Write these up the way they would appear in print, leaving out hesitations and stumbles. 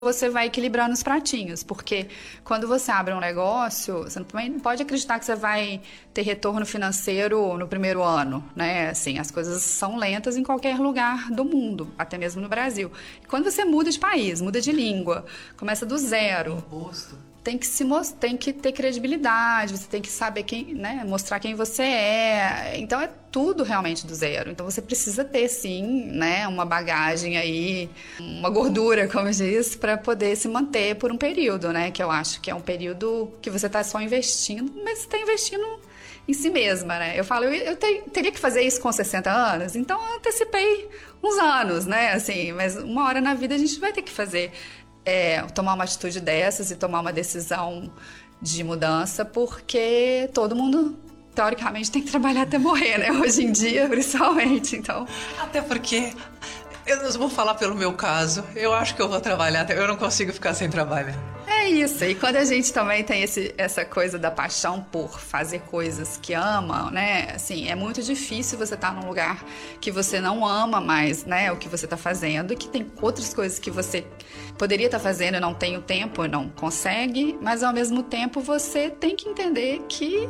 você vai equilibrando os pratinhos, porque quando você abre um negócio, você também não pode acreditar que você vai ter retorno financeiro no primeiro ano, né? Assim, as coisas são lentas em qualquer lugar do mundo, até mesmo no Brasil. E quando você muda de país, muda de língua, começa do zero. Imposto. Tem que ter credibilidade, você tem que saber quem, né, mostrar quem você é. Então é tudo realmente do zero. Então você precisa ter sim, né, uma bagagem aí, uma gordura, como diz, para poder se manter por um período, né? Que eu acho que é um período que você está só investindo, mas você está investindo em si mesma, né? Eu falo, teria que fazer isso com 60 anos, então eu antecipei uns anos, né? Assim, mas uma hora na vida a gente vai ter que fazer. Tomar uma atitude dessas e tomar uma decisão de mudança, porque todo mundo, teoricamente, tem que trabalhar até morrer, né? Hoje em dia, principalmente, então... Até porque, eu não vou falar pelo meu caso, eu acho que eu vou trabalhar, eu não consigo ficar sem trabalhar. É isso, e quando a gente também tem essa coisa da paixão por fazer coisas que ama, né, assim, é muito difícil você estar num lugar que você não ama mais, né, o que você está fazendo, e que tem outras coisas que você poderia estar fazendo e não tem o tempo, não consegue, mas ao mesmo tempo você tem que entender que...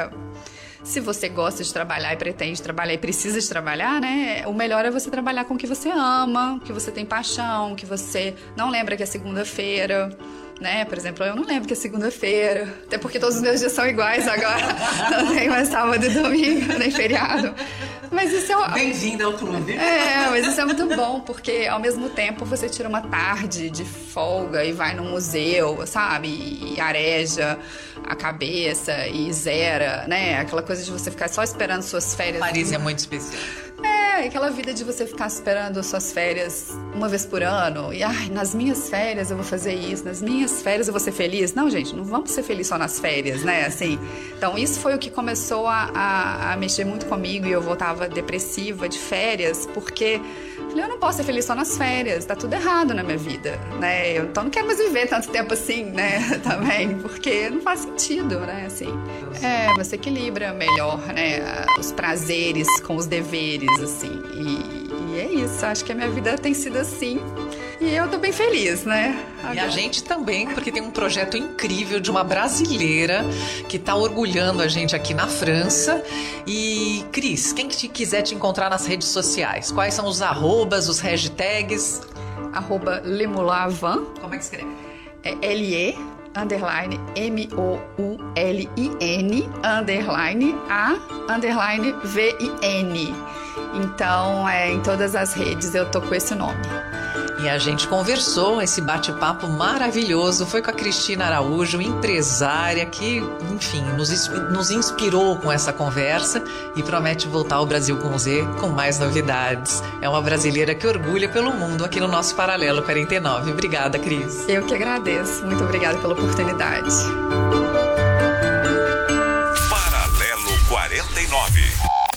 se você gosta de trabalhar e pretende trabalhar e precisa de trabalhar, né? O melhor é você trabalhar com o que você ama, que você tem paixão, que você não lembra que é segunda-feira, né? Por exemplo, eu não lembro que é segunda-feira, até porque todos os meus dias são iguais agora. Não tem mais sábado e domingo, nem feriado. Mas isso é... Bem-vinda ao clube. Mas isso é muito bom, porque ao mesmo tempo você tira uma tarde de folga e vai num museu, sabe? E areja a cabeça e zera, né? Aquela coisa de você ficar só esperando suas férias. Paris é muito especial. Aquela vida de você ficar esperando suas férias uma vez por ano. E, nas minhas férias eu vou fazer isso, nas minhas férias eu vou ser feliz. Não, gente, não vamos ser felizes só nas férias, né? Assim, então, isso foi o que começou a mexer muito comigo, e eu voltava depressiva de férias, porque eu não posso ser feliz só nas férias, tá tudo errado na minha vida, né? Então, não quero mais viver tanto tempo assim, né? Também, porque não faz sentido, né? Assim, você equilibra melhor, né? Os prazeres com os deveres, assim, e é isso. Acho que a minha vida tem sido assim. E eu tô bem feliz, né? E a gente também, porque tem um projeto incrível de uma brasileira que tá orgulhando a gente aqui na França. E, Cris, quem quiser te encontrar nas redes sociais, quais são os arrobas, os hashtags? @Lemoulin. Como é que escreve? LE, underline, MOULIN, underline, A, underline, VIN. Então, em todas as redes eu tô com esse nome. E a gente conversou, esse bate-papo maravilhoso foi com a Cristina Araújo, empresária que, enfim, nos inspirou com essa conversa e promete voltar ao Brasil com Z com mais novidades. É uma brasileira que orgulha pelo mundo aqui no nosso Paralelo 49. Obrigada, Cris. Eu que agradeço. Muito obrigada pela oportunidade. Paralelo 49.